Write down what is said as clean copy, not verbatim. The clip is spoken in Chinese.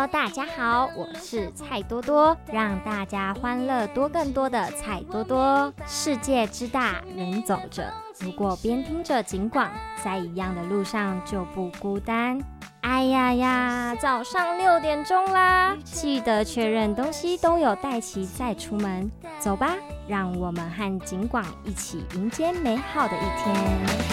Hello， 大家好，我是蔡多多，让大家欢乐多更多的蔡多多。世界之大，人走着，如果边听着警广，在一样的路上就不孤单。哎呀呀，早上6点钟啦，记得确认东西都有带齐再出门。走吧，让我们和警广一起迎接美好的一天。